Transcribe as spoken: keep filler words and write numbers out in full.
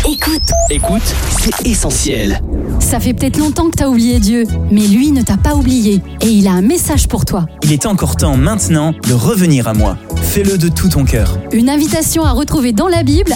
Écoute. Écoute, c'est essentiel. Ça fait peut-être longtemps que t'as oublié Dieu, mais lui ne t'a pas oublié et il a un message pour toi. Il est encore temps maintenant de revenir à moi. Fais-le de tout ton cœur. Une invitation à retrouver dans la Bible